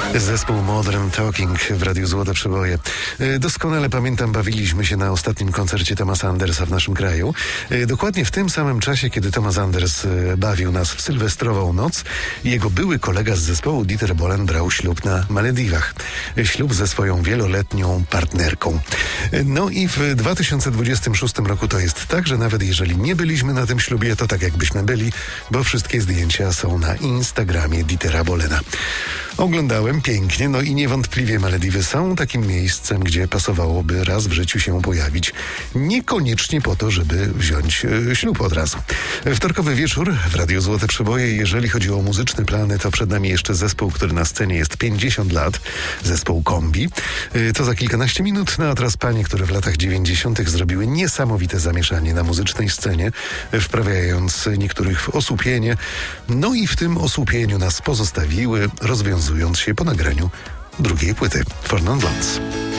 Zespół Modern Talking w Radiu Złote Przeboje. Doskonale pamiętam, bawiliśmy się na ostatnim koncercie Thomasa Andersa w naszym kraju. Dokładnie w tym samym czasie, kiedy Thomas Anders bawił nas w sylwestrową noc, jego były kolega z zespołu Dieter Bohlen brał ślub na Malediwach. Ślub ze swoją wieloletnią partnerką. No i w 2026 roku to jest tak, że nawet jeżeli nie byliśmy na tym ślubie, to tak jakbyśmy byli, bo wszystkie zdjęcia są na Instagramie Dietera Bohlena. Oglądałem pięknie, no i niewątpliwie Malediwy są takim miejscem, gdzie pasowałoby raz w życiu się pojawić. Niekoniecznie po to, żeby wziąć ślub od razu. Wtorkowy wieczór w Radiu Złote Przeboje. Jeżeli chodzi o muzyczne plany, to przed nami jeszcze zespół, który na scenie jest 50 lat. Zespół Kombi. To za kilkanaście minut. No a teraz panie, które w latach 90. zrobiły niesamowite zamieszanie na muzycznej scenie, wprawiając niektórych w osłupienie. No i w tym osłupieniu nas pozostawiły, rozwiązując się po nagraniu drugiej płyty For Non Blondes.